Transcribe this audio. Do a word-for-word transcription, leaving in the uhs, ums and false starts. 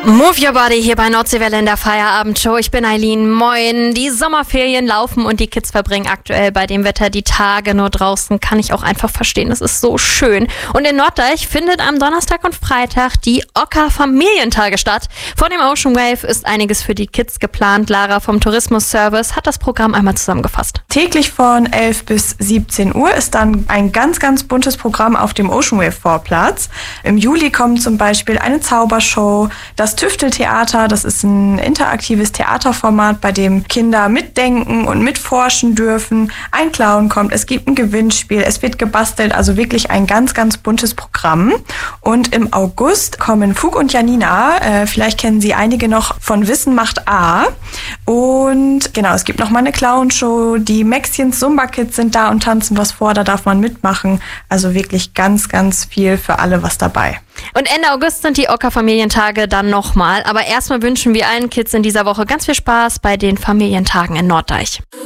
Move Your Body hier bei Nordseewelle in der Feierabendshow. Ich bin Eileen. Moin. Die Sommerferien laufen und die Kids verbringen aktuell bei dem Wetter die Tage nur draußen. Kann ich auch einfach verstehen. Es ist so schön. Und in Norddeich findet am Donnerstag und Freitag die Ocker Familientage statt. Vor dem Ocean Wave ist einiges für die Kids geplant. Lara vom Tourismusservice hat das Programm einmal zusammengefasst. Täglich von elf bis siebzehn Uhr ist dann ein ganz, ganz buntes Programm auf dem Ocean Wave Vorplatz. Im Juli kommt zum Beispiel eine Zaubershow, das Tüfteltheater, das ist ein interaktives Theaterformat, bei dem Kinder mitdenken und mitforschen dürfen. Ein Clown kommt, es gibt ein Gewinnspiel, es wird gebastelt, also wirklich ein ganz, ganz buntes Programm. Und im August kommen Fug und Janina, äh, vielleicht kennen Sie einige noch von Wissen macht A. Und genau, es gibt noch mal eine Clownshow, die Maxchens Zumba Kids sind da und tanzen was vor, da darf man mitmachen. Also wirklich ganz, ganz viel für alle was dabei. Und Ende August sind die Ocker Familientage dann nochmal. Aber erstmal wünschen wir allen Kids in dieser Woche ganz viel Spaß bei den Familientagen in Norddeich.